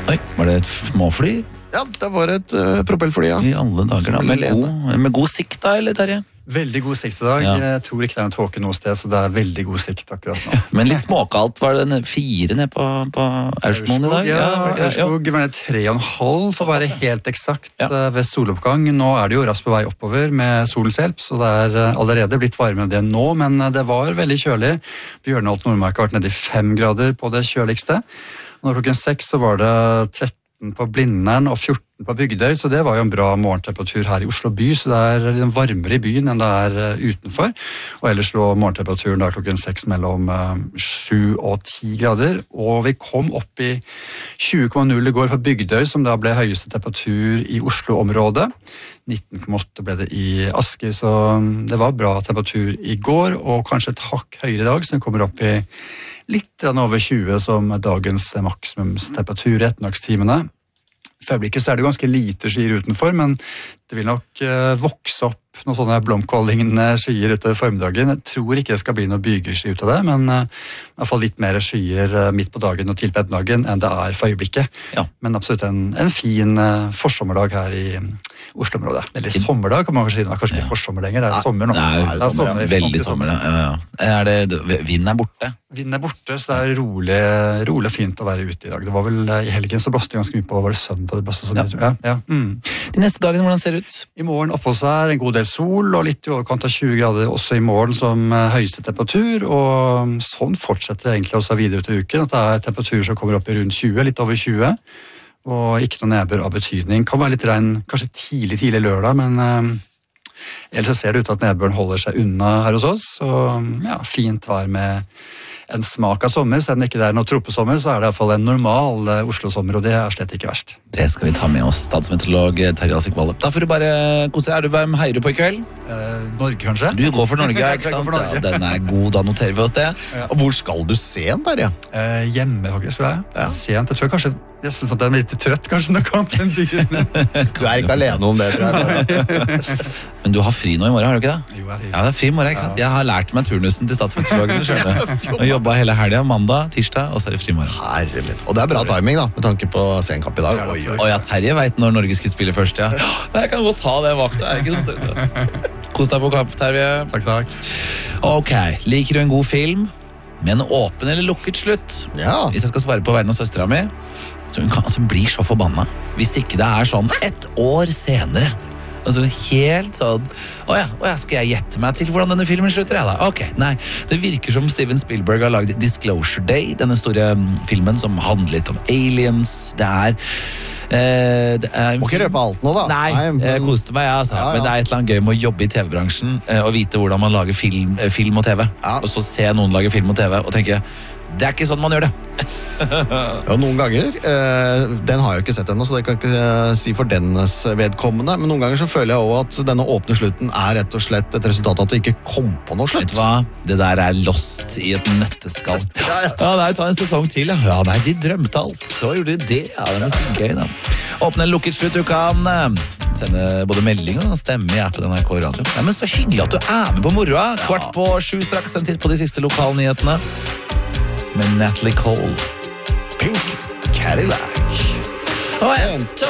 Oi, var det et småfly? Ja, det var et propellfly, ja. I alle dager da, med god sikt da, eller Terje? Veldig god sikt i dag. Ja. Jeg tror ikke det er en tåke noe sted, så det er veldig god sikt akkurat nå. Men litt småkalt, var det 4 nede på Aurskog i dag? Ja, Aurskog var det 3,5 for å være helt eksakt ved soloppgang. Nå er det jo raskt på vei oppover med solens hjelp, så det er allerede blitt varmere enn det nå, men det var veldig kjølig. Bjørneholt Nordmark har vært nede i 5 grader på det kjøligste. Når klokken 6 så var det 13 på Blindern og 14 på Bygdøy, så det var jo en bra morgentemperatur her i Oslo by, så det er litt varmere i byen enn det er utenfor. Og ellers lå morgentemperaturen da klokken 6 mellom 7 og 10 grader, og vi kom opp i 20,0 i går på Bygdøy, som da ble høyeste temperatur i Oslo-området. 19,8 ble det i Asker, så det var bra temperatur i går, og kanskje et hakk høyere i dag, som kommer opp i litt over 20 som dagens maksimumstemperatur i ettermiddagstimene. For øyeblikket så er det ganske lite skyer utenfor, men det vil nok vokse opp noen sånne blomkål-lignende skyer utover formiddagen. Jeg tror ikke det skal bli noe bygesky ut av det, men i hvert fall litt mer skyer midt på dagen og til på ettermiddagen enn det er for øyeblikket. Ja. Men absolutt en fin forsommerdag her i Oslo-området. Eller sommerdag kan man kanskje si, det er kanskje ikke forsommer lenger, det er sommer nå. Det er sommer, veldig sommer, ja. Vinden er borte? Vinden er borte, så det er rolig og fint å være ute i dag. Det var vel i helgen så blåste ganske mye på, var det søndag? Det blåste så mye, ja. De neste dagene, hvordan ser det ut? I morgen oppå seg en god del sol, og litt i overkant av 20 grader også i morgen som høyeste temperatur, og sånn fortsetter det egentlig også videre til uken, at det er temperaturer som kommer opp i rundt 20, litt over 20, og ikke noe nedbør av betydning. Kan være litt regn, kanskje tidlig lørdag, men ellers så ser det ut at nedbøren holder seg unna her hos oss, og ja, fint vær med en smak av sommer, selv om det ikke er noe tropesommer, så er det i hvert fall en normal Oslo-sommer, og det er slett ikke verst. Det skal vi ta med oss, statsmeteorolog Terje Asik-Valle. Da får du bare kose deg. Hvem heier du på i kveld? Norge, kanskje? Du går for Norge, ikke sant? Ja, den er god, da noterer vi oss det. Ja. Og hvor skal du se den der, ja? Hjemme, faktisk, tror jeg. Ja. Sent, jeg tror kanskje jeg synes at jeg er litt trøtt, kanskje, når kampen begynner. Du er ikke alene om det, tror jeg. Men du har fri nå i morgen, har du ikke det? Jo, jeg er fri. Ja, det er fri i morgen, ikke sant? Jeg har lært meg turnusen til statsmeteorologen, skjønner du. Og jobbet hele helgen, mandag, tirsdag, og så er det fri i morgen. Herre min. Og det er bra timing, da, med tanke på senkamp i dag. Og ja, Terje vet når Norge skal spille først, ja. Jeg kan godt ta det vakta, jeg er ikke så støyt. Kos deg på kamp, Terje. Takk. Ok, liker du en god film med en åpen eller lukket slutt? Ja. Hvis jeg skal svare på vegne av søstera mi, så hun blir så forbanna hvis ikke det er sånn 1 år senere. Altså helt sånn skal jeg gjette meg til hvordan denne filmen slutter? Ja, da? Ok, nei, det virker som Steven Spielberg har laget Disclosure Day, denne store filmen som handler litt om aliens. Det er Må ikke røpe alt nå, da. Nei, jeg koste meg, altså. Ja. Men det er et eller annet gøy med å jobbe i TV-bransjen og vite hvordan man lager film og TV. Ja. Og så se noen lage film og TV og tenke, det er ikke sånn man gjør det. Ja, noen ganger. Den har jeg jo ikke sett ennå, så det kan jeg ikke si for dennes vedkommende. Men noen ganger så føler jeg også at denne åpne slutten er rett og slett et resultat av at det ikke kom på noe slutt. Vet du hva? Det der er lost i et nøtteskall. Ja, nei, ta en sesong til, ja. Ja, nei, de drømte alt. Så gjorde de det. Ja, det er så gøy, da. Åpne en lukket slutt. Du kan sende både melding og stemme i appen NRK Radio. Nei, men så hyggelig at du er med på moroa. 7:15 straks, en titt på de siste lokalnyhetene. Med Natalie Cole. Pink Cadillac.